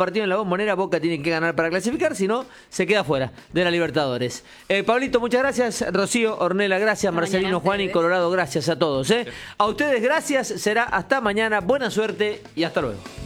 partido en la Bombonera. Boca tiene que ganar para clasificar, si no, se queda fuera de la Libertadores. Pablito, muchas gracias. Rocío, Ornella, gracias. Marcelino, Juan y Colorado, gracias a todos. A ustedes, gracias. Será hasta mañana. Buena suerte y hasta luego.